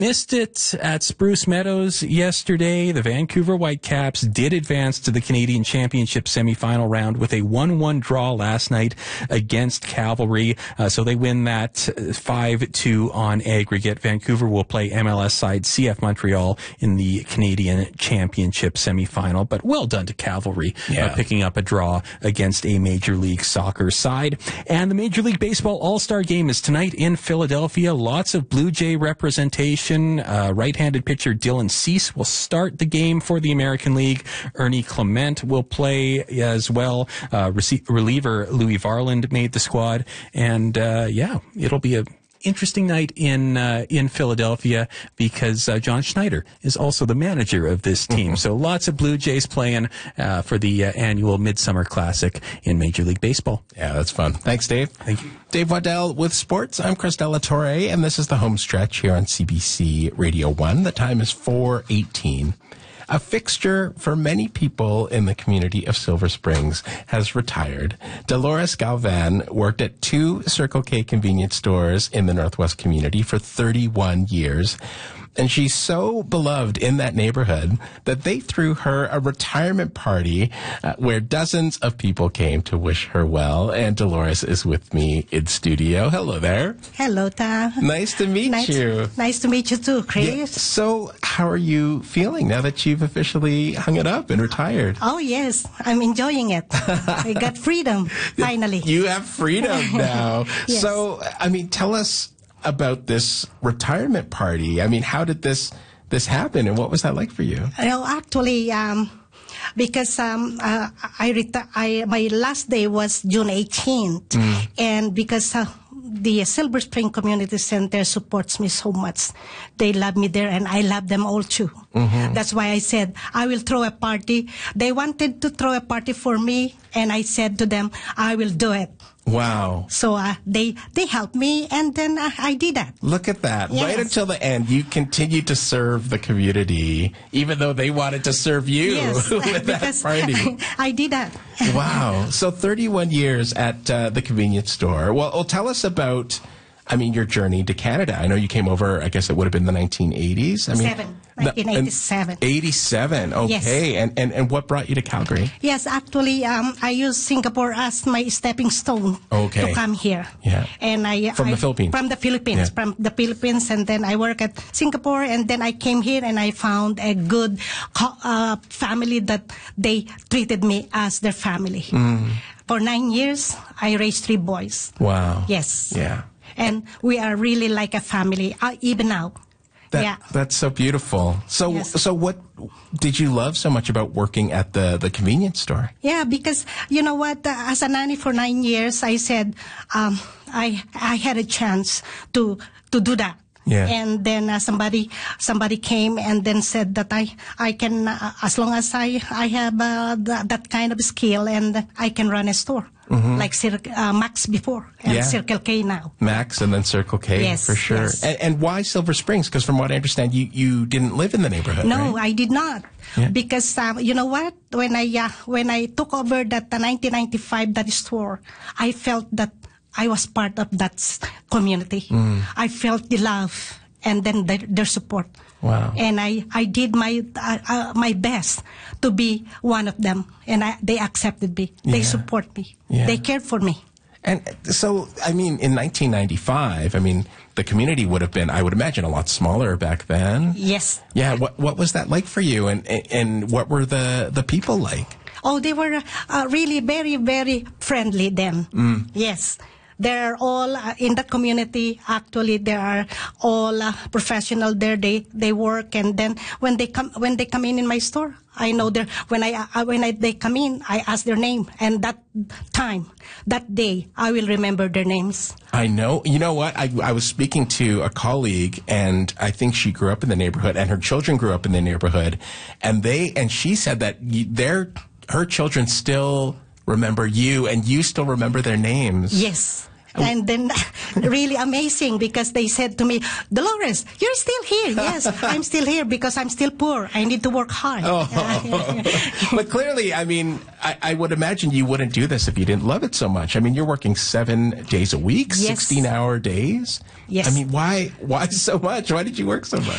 Missed it at Spruce Meadows yesterday. The Vancouver Whitecaps did advance to the Canadian Championship semifinal round with a 1-1 draw last night against Cavalry. So they win that 5-2 on aggregate. Vancouver will play MLS side CF Montreal in the Canadian Championship semifinal. But well done to Cavalry picking up a draw against a Major League Soccer side. And the Major League Baseball All-Star Game is tonight in Philadelphia. Lots of Blue Jay representation. Right-handed pitcher Dylan Cease will start the game for the American League. Ernie Clement will play as well. Reliever Louis Varland made the squad. And, it'll be a interesting night in Philadelphia because John Schneider is also the manager of this team. So lots of Blue Jays playing for the annual Midsummer Classic in Major League Baseball. Yeah, that's fun. Thanks, Dave. Thank you. Dave Waddell with sports. I'm Chris Delatorre, and this is the home stretch here on CBC Radio 1. The time is 4:18. A fixture for many people in the community of Silver Springs has retired. Dolores Galvan worked at 2 Circle K convenience stores in the Northwest community for 31 years. And she's so beloved in that neighborhood that they threw her a retirement party where dozens of people came to wish her well. And Dolores is with me in studio. Hello there. Hello, Ta. Nice to meet you. Nice to meet you too, Chris. Yeah. So how are you feeling now that you've officially hung it up and retired? Oh, yes. I'm enjoying it. I got freedom, finally. You have freedom now. Yes. So, tell us about this retirement party. How did this happen, and what was that like for you? Well, actually, because my last day was June 18th, and because the Silver Spring Community Center supports me so much. They love me there, and I love them all too. That's why I said, I will throw a party. They wanted to throw a party for me, and I said to them, I will do it. Wow. So they helped me, and then I did that. Look at that. Yes. Right until the end, you continued to serve the community, even though they wanted to serve you with that party. I did that. Wow. So 31 years at the convenience store. Well, tell us about, your journey to Canada. I know you came over, I guess it would have been the 1980s. 1987. 87. Okay. Yes. And what brought you to Calgary? Yes, actually, I used Singapore as my stepping stone to come here. Yeah. And From the Philippines? From the Philippines. Yeah. From the Philippines. And then I work at Singapore. And then I came here and I found a good family that they treated me as their family. For 9 years, I raised 3 boys. Wow. Yes. Yeah. And we are really like a family, even now. That's so beautiful. So, Yes. So what did you love so much about working at the convenience store? Yeah, because you know what? As a nanny for 9 years, I said I had a chance to do that. Yeah. And then somebody came and then said that I can, as long as I have that kind of skill, and I can run a store. Like Max before and Circle K now. Max and then Circle K, yes, for sure. Yes. And why Silver Springs? Because from what I understand, you didn't live in the neighborhood. No, right? I did not. Yeah. Because you know what? When I took over that 1995 that store, I felt that I was part of that community. I felt the love and then their support. Wow. And I did my best to be one of them, and they accepted me. Yeah. They support me. Yeah. They cared for me. And so, in 1995, the community would have been, I would imagine, a lot smaller back then. Yes. Yeah. What was that like for you, and what were the people like? Oh, they were really very, very friendly then. Yes. They're all in the community. Actually, they are all professional there. They work, and then when they come in my store, I know when they come in, I ask their name, and that day, I will remember their names. I know. You know what? I was speaking to a colleague, and I think she grew up in the neighborhood, and her children grew up in the neighborhood, and she said that her children still remember you, and you still remember their names. Yes. And then really amazing, because they said to me, Dolores, you're still here. Yes, I'm still here because I'm still poor. I need to work hard. But clearly, I would imagine you wouldn't do this if you didn't love it so much. You're working 7 days a week, Yes. 16-hour days. Yes. Why so much? Why did you work so much?